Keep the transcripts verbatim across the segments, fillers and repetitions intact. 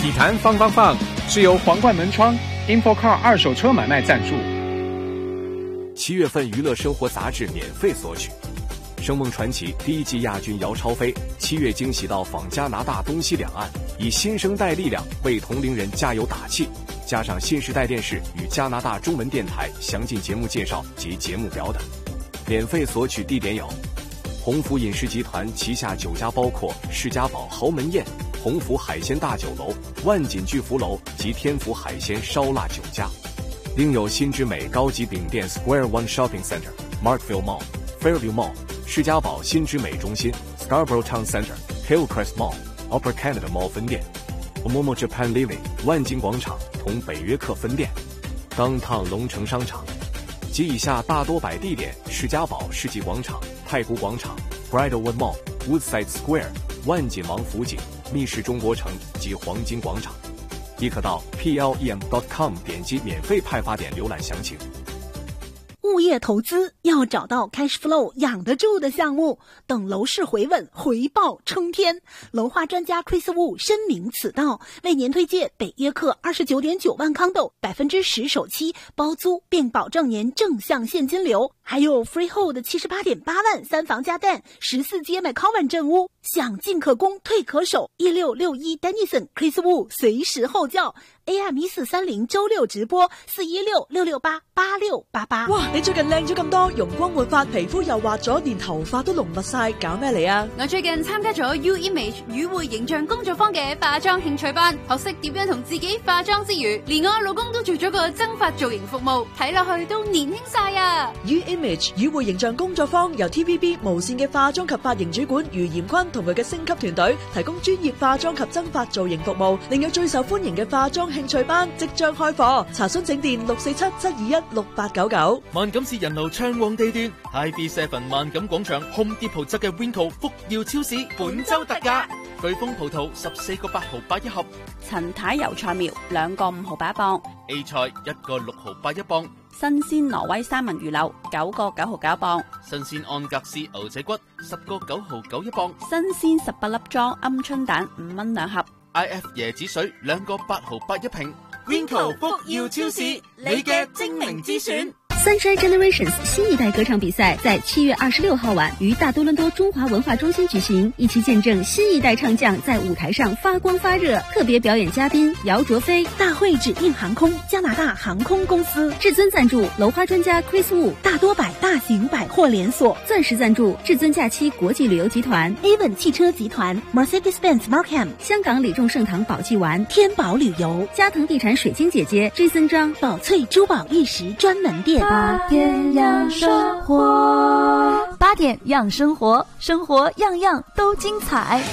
体坛放放放是由皇冠门窗 InfoCar 二手车买卖赞助。 七月份娱乐生活杂志免费索取。声梦传奇第一季亚军姚超飞七月惊喜到访加拿大东西两岸，以新生代力量为同龄人加油打气。加上新时代电视与加拿大中文电台详尽节目介绍及节目表等。免费索取地点有鸿福饮食集团旗下酒家，包括世家堡豪门宴、鸿福海鲜大酒楼、万锦巨福楼及天福海鲜烧腊酒家。另有新之美高级饼店 Square One Shopping Center、Markville Mall、Fairview Mall、世家堡新之美中心、Scarborough Town Center、Hillcrest Mall、Upper Canada Mall 分店、Momo Japan Living 万金广场同北约克分店、Downtown 龙城商场及以下大多摆地点：世家堡世纪广场、太古广场、Bridlewood Mall、Woodside Square、万锦王府井、密室中国城及黄金广场。亦可到 P L E M dot com 点击免费派发点浏览详情。 物业投资要找到 cash flow 养得住的项目，等楼市回稳，回报冲天。楼花专家 Chris Wu 深明此道，为您推荐北约克二十九点九万康斗，百分之十首期包租，并保证您正向现金流。还有 Freehold 七十八点八万三房加蛋，十四街 McCowan 镇屋，想进可攻，退可守。一六六一 Dennison Chris Wu 随时候叫 A M 一四三零周六直播四一六六六八八六八八。 哇，你最近靚咗咁多，容光煥發，皮膚又滑咗，連頭髮都濃密晒，搞咩嚟啊？ 我最近參加咗 U Image 語匯形象工作坊嘅化妝興趣班，學識點樣同自己化妝之餘，連我老公都做咗個增髮造型服務，睇落去都年輕晒啊 ！U Image 語匯形象工作坊由 T V B 無線嘅化妝及髮型主管余炎坤同佢嘅星級團隊提供專業化妝及增髮造型服務，另有最受歡迎嘅化妝興趣班即將開課，查詢請電六四七七二一六八九九。 萬錦市人流暢旺地段 ，I B Seven 萬錦廣場 Home Depot 側嘅 Winco 福耀超市本周特價，巨峰葡萄十四個八毫八一盒， 陳太油菜苗兩個五毫八一磅 ，A 菜一個六毫八一磅， 新鮮挪威三文魚柳九個九毫九一磅， 新鮮安格斯牛仔骨十個九毫九一磅， 新鮮十八粒裝鵪鶉蛋五蚊兩盒 ，I F 椰子水兩個八毫八一瓶 ，Winco 福耀超市你嘅精明之選。 Sunshine Generations 新一代歌唱比赛在七月二十六号晚于大多伦多中华文化中心举行，一起见证新一代唱将在舞台上发光发热。特别表演嘉宾姚卓飞， 大会指定航空加拿大航空公司， 至尊赞助楼花专家 Chris Wu， 大多百大型百货连锁， 钻石赞助至尊假期国际旅游集团 ，Avon 汽车集团 ，Mercedes-Benz Markham， 香港李仲盛堂宝记丸， 天宝旅游， 嘉腾地产水晶姐姐 Jason 张， 宝翠珠宝玉石专门店。 八点养生活，八点养生活，生活样样都精彩。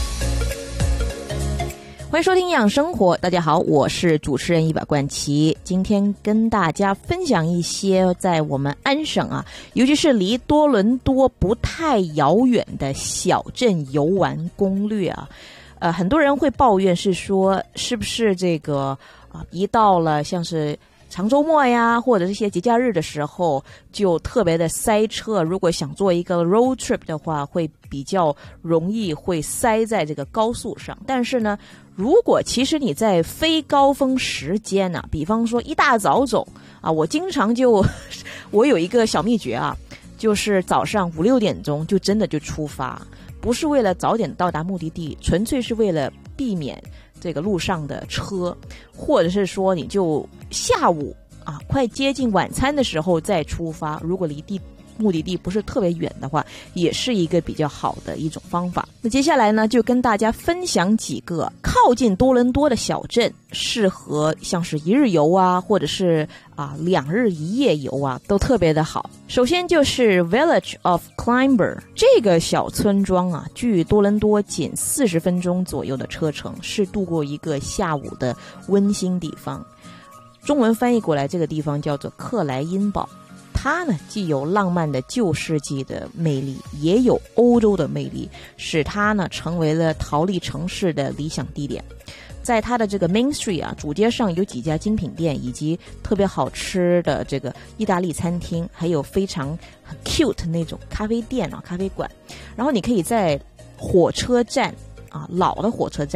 欢迎收听养生活，大家好，我是主持人一把冠奇。今天跟大家分享一些在我们安省啊，尤其是离多伦多不太遥远的小镇游玩攻略啊。呃，很多人会抱怨是说，是不是这个啊，一到了像是长周末呀，或者这些节假日的时候，就特别的塞车。如果想做一个 road trip 的话，会比较容易会塞在这个高速上。但是呢，如果其实你在非高峰时间呢、啊，比方说一大早走啊，我经常就我有一个小秘诀啊，就是早上五六点钟就真的就出发，不是为了早点到达目的地，纯粹是为了避免这个路上的车，或者是说你就下午啊快接近晚餐的时候再出发，如果离地目的地不是特别远的话，也是一个比较好的一种方法。那接下来呢，就跟大家分享几个靠近多伦多的小镇，适合像是一日游啊，或者是啊两日一夜游啊，都特别的好。首先就是 Village of Climber 这个小村庄啊，距多伦多仅四十分钟左右的车程，是度过一个下午的温馨地方。中文翻译过来，这个地方叫做克莱因堡。它呢，既有浪漫的旧世纪的魅力，也有欧洲的魅力，使它呢成为了逃离城市的理想地点。在它的这个 Main Street 啊，主街上有几家精品店，以及特别好吃的这个意大利餐厅，还有非常很 cute 那种咖啡店啊、咖啡馆。然后你可以在火车站啊，老的火车站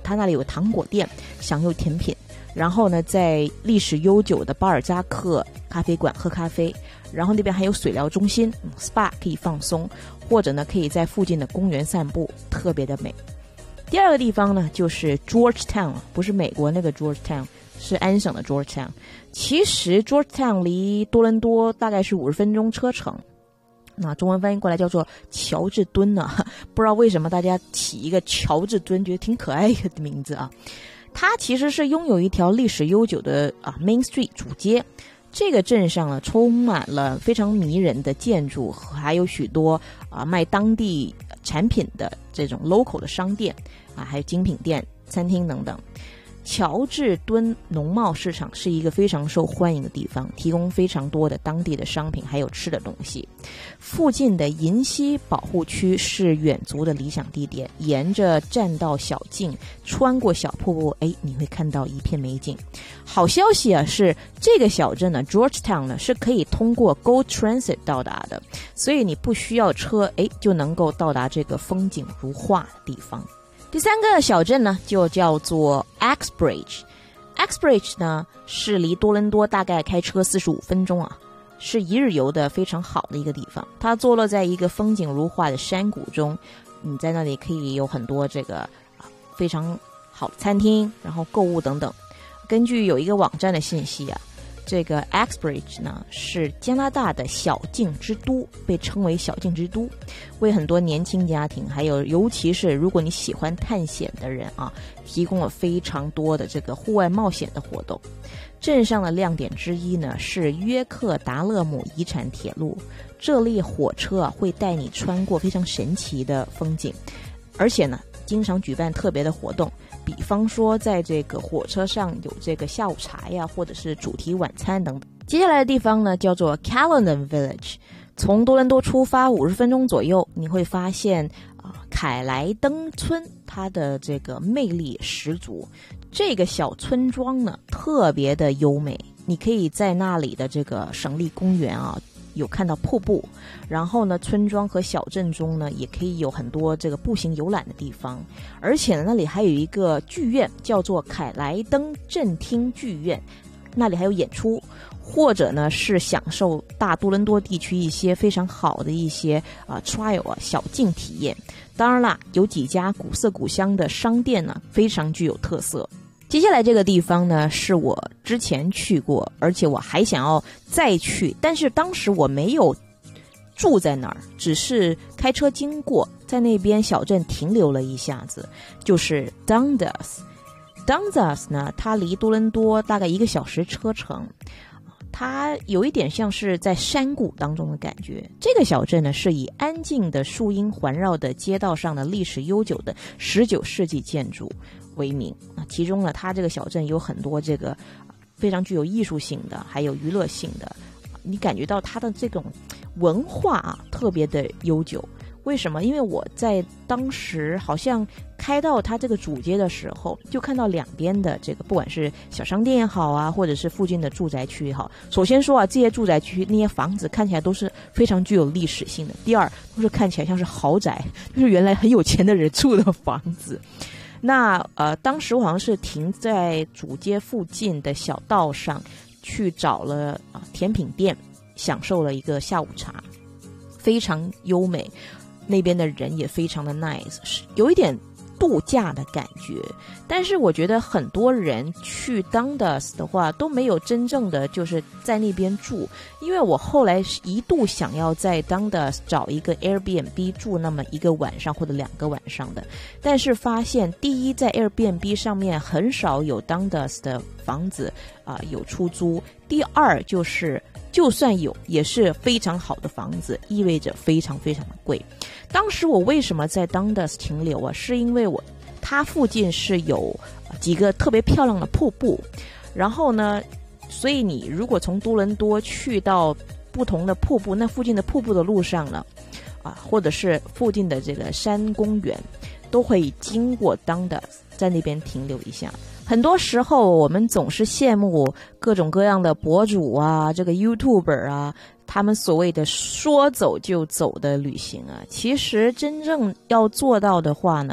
它那里有糖果店，享用甜品。然后呢，在历史悠久的巴尔扎克咖啡馆喝咖啡，然后那边还有水疗中心、嗯、S P A 可以放松，或者呢可以在附近的公园散步，特别的美。第二个地方呢就是 Georgetown， 不是美国那个 Georgetown， 是安省的 Georgetown。其实 Georgetown 离多伦多大概是五十分钟车程，那中文翻译过来叫做乔治敦呢，不知道为什么大家起一个乔治敦，觉得挺可爱的名字啊。它其实是拥有一条历史悠久的啊 Main Street 主街，这个镇上呢充满了非常迷人的建筑，还有许多啊卖当地产品的这种 local 的商店啊，还有精品店、餐厅等等。乔治敦农贸市场是一个非常受欢迎的地方，提供非常多的当地的商品还有吃的东西。附近的银溪保护区是远足的理想地点，沿着栈道小径穿过小瀑布，哎，你会看到一片美景。好消息啊，是这个小镇呢 Georgetown 呢是可以通过 Go Transit 到达的，所以你不需要车，哎，就能够到达这个风景如画的地方。第三个小镇呢就叫做 Axbridge。Axbridge 呢是离多伦多大概开车四十五分钟啊，是一日游的非常好的一个地方。它坐落在一个风景如画的山谷中，你在那里可以有很多这个、啊、非常好的餐厅，然后购物等等。根据有一个网站的信息啊，这个 Axbridge 呢是加拿大的小径之都，被称为小径之都，为很多年轻家庭，还有尤其是如果你喜欢探险的人啊，提供了非常多的这个户外冒险的活动。镇上的亮点之一呢是约克达勒姆遗产铁路，这列火车啊会带你穿过非常神奇的风景，而且呢经常举办特别的活动，比方说在这个火车上有这个下午茶呀，或者是主题晚餐等等。接下来的地方呢叫做 Caledon Village， 从多伦多出发五十分钟左右，你会发现啊、呃、凯莱登村它的这个魅力十足。这个小村庄呢特别的优美，你可以在那里的这个省立公园啊有看到瀑布，然后呢村庄和小镇中呢也可以有很多这个步行游览的地方，而且呢那里还有一个剧院叫做凯莱登镇厅剧院，那里还有演出，或者呢是享受大多伦多地区一些非常好的一些啊、呃、trial 啊小径体验。当然啦，有几家古色古香的商店呢非常具有特色。接下来这个地方呢是我之前去过，而且我还想要再去，但是当时我没有住在那儿，只是开车经过，在那边小镇停留了一下子，就是 Dundas。Dundas 呢它离多伦多大概一个小时车程，它有一点像是在山谷当中的感觉。这个小镇呢是以安静的树荫环绕的街道上的历史悠久的十九世纪建筑为名，其中呢它这个小镇有很多这个非常具有艺术性的还有娱乐性的，你感觉到它的这种文化啊特别的悠久。为什么？因为我在当时好像开到它这个主街的时候，就看到两边的这个不管是小商店也好啊，或者是附近的住宅区也好，首先说啊，这些住宅区那些房子看起来都是非常具有历史性的，第二都是看起来像是豪宅，就是原来很有钱的人住的房子。那呃，当时我好像是停在主街附近的小道上，去找了啊、呃、甜品店，享受了一个下午茶，非常优美。那边的人也非常的 nice， 有一点度假的感觉。但是我觉得很多人去 Dundas 的话都没有真正的就是在那边住，因为我后来一度想要在 Dundas 找一个 Airbnb 住那么一个晚上或者两个晚上的，但是发现第一在 Airbnb 上面很少有 Dundas 的房子啊、呃、有出租，第二就是就算有也是非常好的房子，意味着非常非常的贵。当时我为什么在 Dundas 停留啊？是因为我它附近是有几个特别漂亮的瀑布，然后呢，所以你如果从多伦多去到不同的瀑布，那附近的瀑布的路上呢，啊，或者是附近的这个山公园，都会经过 Dundas， 在那边停留一下。很多时候我们总是羡慕各种各样的博主啊，这个 YouTuber 啊，他们所谓的说走就走的旅行啊，其实真正要做到的话呢，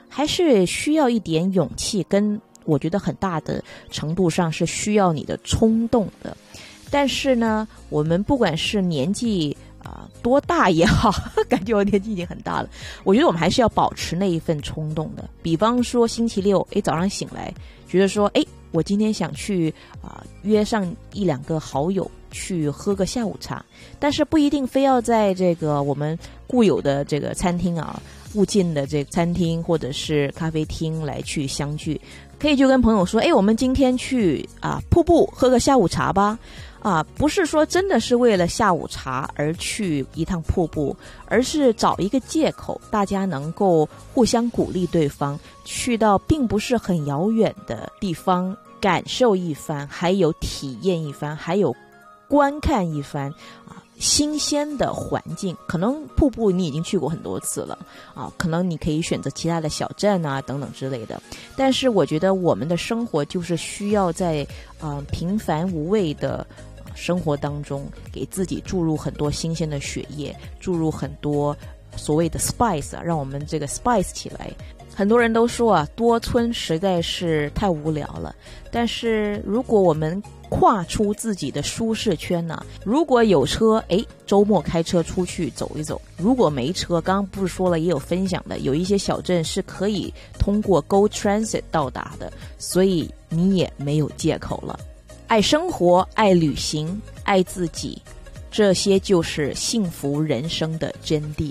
还是需要一点勇气，跟我觉得很大的程度上是需要你的冲动的。但是呢，我们不管是年纪啊、呃、多大也好，感觉我年纪已经很大了，我觉得我们还是要保持那一份冲动的。比方说星期六，哎，早上醒来觉得说，哎，我今天想去啊、呃、约上一两个好友去喝个下午茶，但是不一定非要在这个我们固有的这个餐厅啊附近的这个餐厅或者是咖啡厅来去相聚，可以就跟朋友说，哎，我们今天去啊瀑布喝个下午茶吧。啊，不是说真的是为了下午茶而去一趟瀑布，而是找一个借口，大家能够互相鼓励对方，去到并不是很遥远的地方，感受一番，还有体验一番，还有观看一番啊新鲜的环境。可能瀑布你已经去过很多次了啊，可能你可以选择其他的小镇啊等等之类的。但是我觉得我们的生活就是需要在呃平凡无味的生活当中，给自己注入很多新鲜的血液，注入很多所谓的 spice 啊，让我们这个 spice 起来。很多人都说啊，多村实在是太无聊了。但是如果我们跨出自己的舒适圈呢、啊，如果有车，哎，周末开车出去走一走；如果没车，刚刚不是说了，也有分享的，有一些小镇是可以通过 Go Transit 到达的，所以你也没有借口了。爱生活，爱旅行，爱自己，这些就是幸福人生的真谛。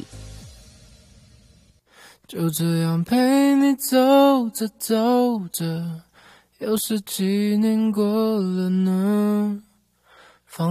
就这样陪你走着走着，又是几年过了呢？